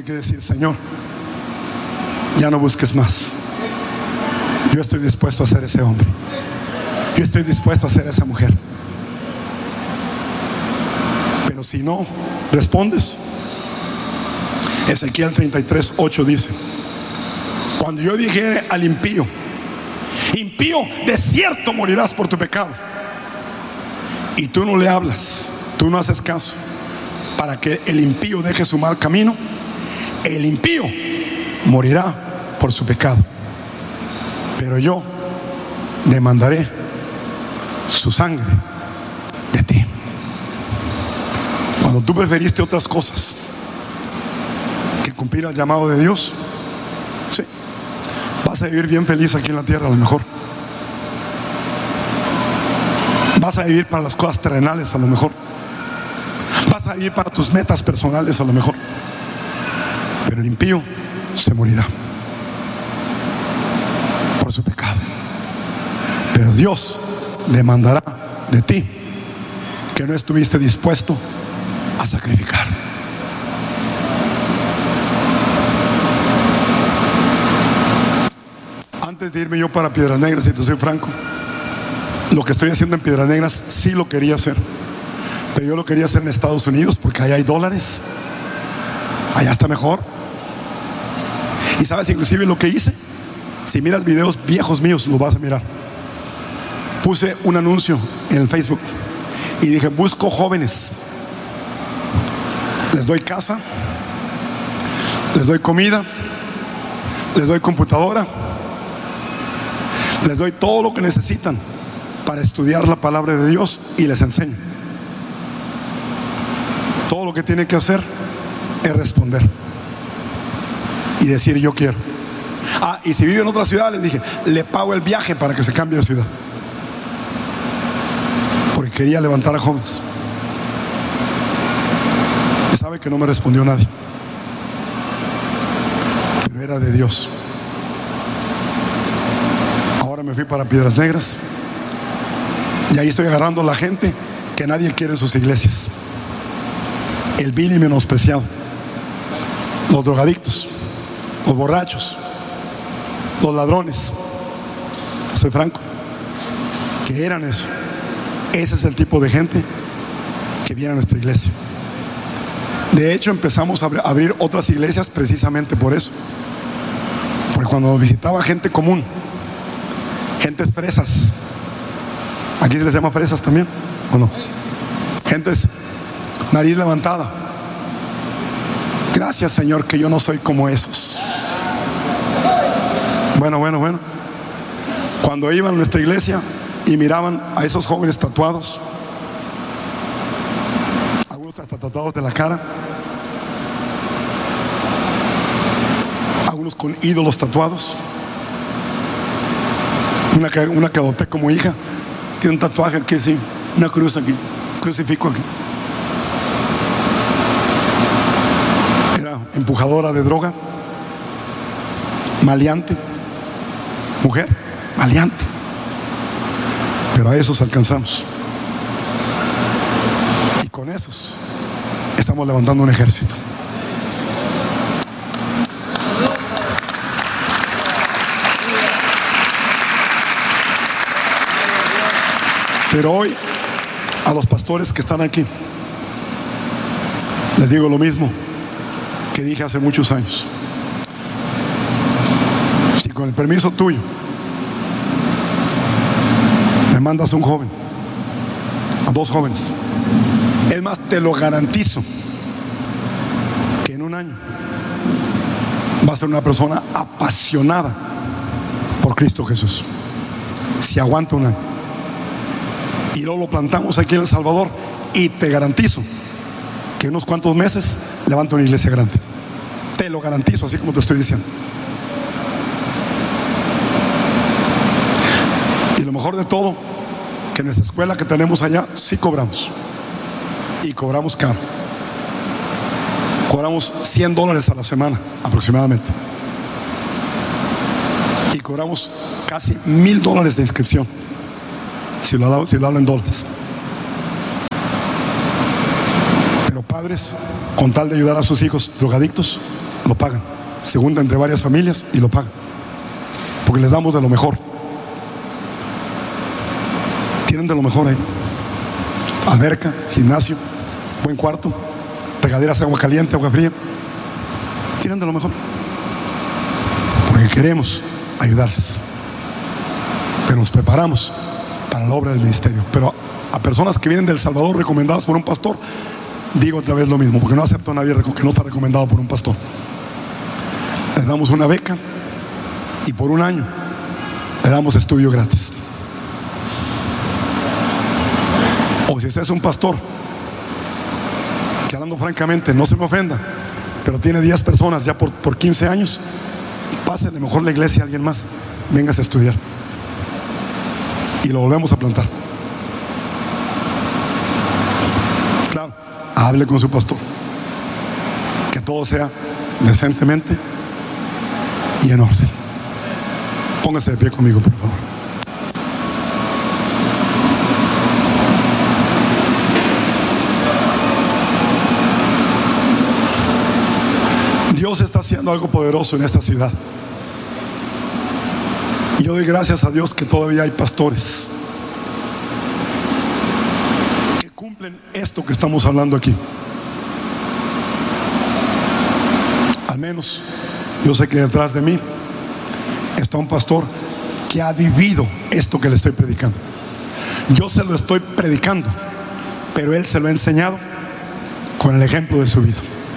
tiene que decir: Señor, ya no busques más. Yo estoy dispuesto a ser ese hombre. Yo estoy dispuesto a ser esa mujer. Pero si no respondes, Ezequiel 33:8 dice: cuando yo dijere al impío: impío, de cierto morirás por tu pecado, y tú no le hablas, tú no haces caso, para que el impío deje su mal camino, el impío morirá por su pecado, pero yo demandaré su sangre de ti. Cuando tú preferiste otras cosas que cumplir el llamado de Dios, sí, vas a vivir bien feliz aquí en la tierra. A lo mejor vas a vivir para las cosas terrenales, a lo mejor vas a vivir para tus metas personales, a lo mejor, pero el impío se morirá por su pecado. Pero Dios demandará de ti que no estuviste dispuesto a sacrificar. Antes de irme yo para Piedras Negras, si te soy franco, lo que estoy haciendo en Piedras Negras sí lo quería hacer, pero yo lo quería hacer en Estados Unidos porque allá hay dólares, allá está mejor. Y sabes inclusive lo que hice, si miras videos viejos míos, lo vas a mirar. Puse un anuncio en el Facebook y dije: busco jóvenes, les doy casa, les doy comida, les doy computadora, les doy todo lo que necesitan para estudiar la palabra de Dios, y les enseño. Todo lo que tienen que hacer es responder y decir: yo quiero. Y si vive en otra ciudad, les dije: le pago el viaje para que se cambie de ciudad, porque quería levantar a jóvenes. Y sabe que no me respondió nadie, pero era de Dios. Ahora me fui para Piedras Negras y ahí estoy agarrando a la gente que nadie quiere en sus iglesias, el vil y menospreciado, los drogadictos, los borrachos, los ladrones. Soy franco, que eran eso. Ese es el tipo de gente que viene a nuestra iglesia. De hecho, empezamos a abrir otras iglesias precisamente por eso, porque cuando visitaba gente común, gentes fresas, aquí se les llama fresas también, ¿o no? Gentes nariz levantada. Gracias, Señor, que yo no soy como esos. Bueno. Cuando iban a nuestra iglesia y miraban a esos jóvenes tatuados, algunos hasta tatuados de la cara, algunos con ídolos tatuados. Una que adopté como hija tiene un tatuaje aquí, sí, una cruz aquí, crucifijo aquí. Era empujadora de droga, maleante, mujer maleante, pero a esos alcanzamos, y con esos estamos levantando un ejército. Pero hoy a los pastores que están aquí les digo lo mismo que dije hace muchos años: si con el permiso tuyo me mandas a un joven, a dos jóvenes, es más, te lo garantizo que en un año va a ser una persona apasionada por Cristo Jesús. Si aguanta un año, y luego lo plantamos aquí en El Salvador, y te garantizo que en unos cuantos meses levanta una iglesia grande. Te lo garantizo, así como te estoy diciendo. Y lo mejor de todo, que en esta escuela que tenemos allá sí cobramos, y cobramos caro. Cobramos $100 a la semana aproximadamente, y cobramos casi $1,000 de inscripción, si lo hablo en dólares. Pero padres, con tal de ayudar a sus hijos drogadictos, lo pagan. Se juntan entre varias familias y lo pagan, porque les damos de lo mejor. Tienen de lo mejor ahí: alberca, gimnasio, buen cuarto, regaderas, agua caliente, agua fría. Tienen de lo mejor, porque queremos ayudarles, pero nos preparamos para la obra del ministerio. Pero a personas que vienen del Salvador recomendadas por un pastor, digo otra vez lo mismo, porque no acepto a nadie que no está recomendado por un pastor. Les damos una beca y por un año le damos estudio gratis. O si usted es un pastor que, hablando francamente, no se me ofenda, pero tiene 10 personas ya por 15 años, pásele mejor la iglesia a alguien más, véngase a estudiar y lo volvemos a plantar. Claro, hable con su pastor, que todo sea decentemente y en orden. Póngase de pie conmigo, por favor. Dios está haciendo algo poderoso en esta ciudad. Y yo doy gracias a Dios que todavía hay pastores que cumplen esto que estamos hablando aquí. Al menos yo sé que detrás de mí está un pastor que ha vivido esto que le estoy predicando. Yo se lo estoy predicando, pero él se lo ha enseñado con el ejemplo de su vida.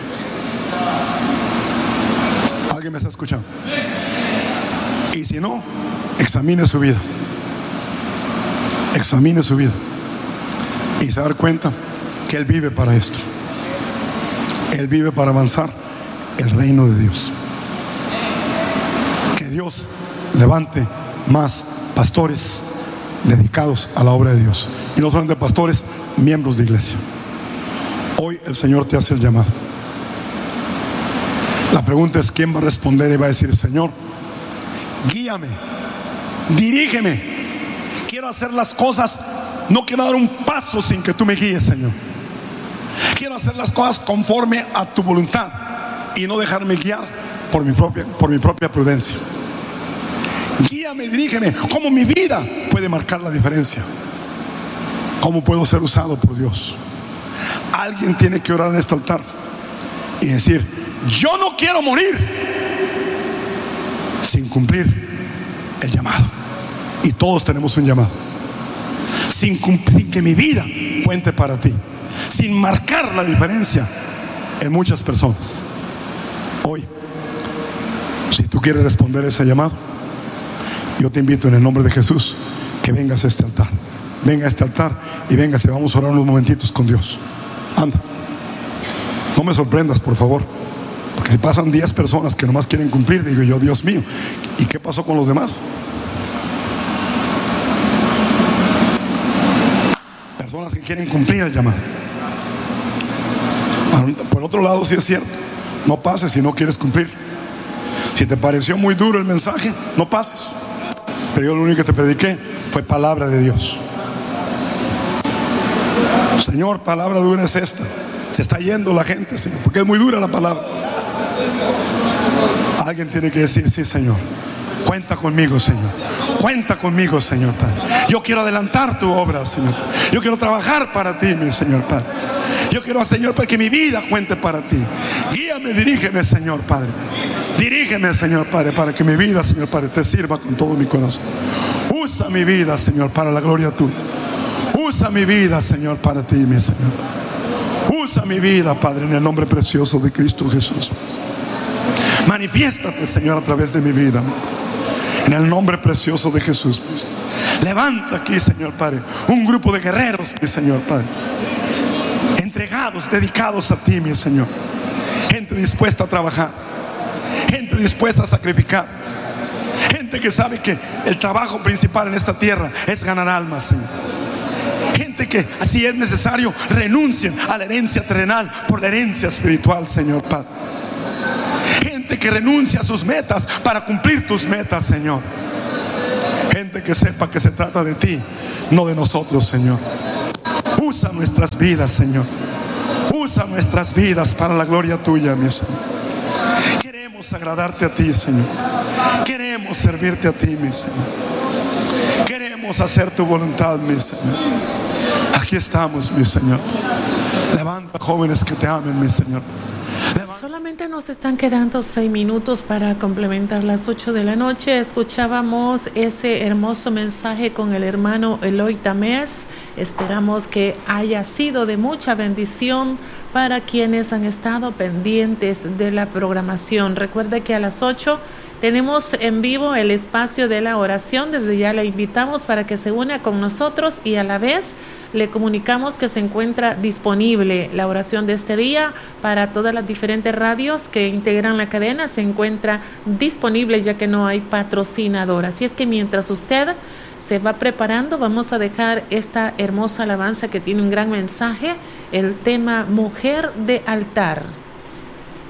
¿Alguien me está escuchando? Y si no, examine su vida. Examine su vida y se va a dar cuenta que él vive para esto. Él vive para avanzar el reino de Dios. Que Dios levante más pastores dedicados a la obra de Dios, y no solamente pastores, miembros de iglesia. Hoy el Señor te hace el llamado. La pregunta es: ¿quién va a responder? Y va a decir: Señor, guíame, dirígeme. Quiero hacer las cosas, no quiero dar un paso sin que tú me guíes, Señor. Quiero hacer las cosas conforme a tu voluntad y no dejarme guiar por mi propia prudencia. Guíame, dirígeme. ¿Cómo mi vida puede marcar la diferencia? ¿Cómo puedo ser usado por Dios? Alguien tiene que orar en este altar y decir: yo no quiero morir sin cumplir el llamado. Y todos tenemos un llamado. Sin que mi vida cuente para ti, sin marcar la diferencia en muchas personas. Hoy, si tú quieres responder ese llamado, yo te invito en el nombre de Jesús que vengas a este altar. Venga a este altar y véngase, vamos a orar unos momentitos con Dios. Anda, no me sorprendas, por favor, porque si pasan 10 personas que nomás quieren cumplir, digo yo: Dios mío, ¿y qué pasó con los demás? Personas que quieren cumplir el llamado. Por otro lado, sí es cierto, no pases si no quieres cumplir. Si te pareció muy duro el mensaje, no pases. Pero yo lo único que te prediqué fue palabra de Dios. Señor, palabra dura es esta. Se está yendo la gente, Señor, porque es muy dura la palabra. Alguien tiene que decir: sí, Señor, cuenta conmigo, Señor. Cuenta conmigo, Señor Padre. Yo quiero adelantar tu obra, Señor. Yo quiero trabajar para ti, mi Señor Padre. Yo quiero, Señor, para que mi vida cuente para ti. Guíame, dirígeme, Señor Padre. Dirígeme, Señor Padre, para que mi vida, Señor Padre, te sirva con todo mi corazón. Usa mi vida, Señor, para la gloria tuya. Usa mi vida, Señor, para ti, mi Señor. Usa mi vida, Padre, en el nombre precioso de Cristo Jesús. Manifiéstate, Señor, a través de mi vida, en el nombre precioso de Jesús. Levanta aquí, Señor Padre, un grupo de guerreros, mi Señor Padre, entregados, dedicados a ti, mi Señor. Gente dispuesta a trabajar, gente dispuesta a sacrificar, gente que sabe que el trabajo principal en esta tierra es ganar almas, Señor. Gente que, si es necesario, renuncien a la herencia terrenal por la herencia espiritual, Señor Padre. Gente que renuncia a sus metas para cumplir tus metas, Señor. Gente que sepa que se trata de ti, no de nosotros, Señor. Usa nuestras vidas, Señor. Usa nuestras vidas para la gloria tuya, mi Señor. Queremos agradarte a ti, Señor. Queremos servirte a ti, mi Señor. Queremos hacer tu voluntad, mi Señor. Aquí estamos, mi Señor. Levanta jóvenes que te amen, mi Señor. Solamente nos están quedando 6 minutos para complementar las 8 de la noche. Escuchábamos ese hermoso mensaje con el hermano Eloy Tamés. Esperamos que haya sido de mucha bendición para quienes han estado pendientes de la programación. Recuerde que a las 8 tenemos en vivo el espacio de la oración. Desde ya la invitamos para que se una con nosotros y a la vez le comunicamos que se encuentra disponible la oración de este día para todas las diferentes radios que integran la cadena. Se encuentra disponible ya que no hay patrocinador. Así es que mientras usted se va preparando, vamos a dejar esta hermosa alabanza que tiene un gran mensaje, el tema Mujer de Altar.